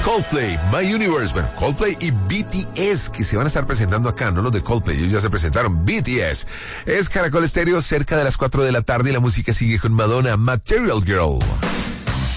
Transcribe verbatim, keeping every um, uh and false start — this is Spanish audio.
Coldplay, My Universe. Bueno, Coldplay y B T S que se van a estar presentando acá, no los de Coldplay, ellos ya se presentaron. B T S. Es Caracol Estéreo, cerca de las cuatro de la tarde y la música sigue con Madonna, Material Girl.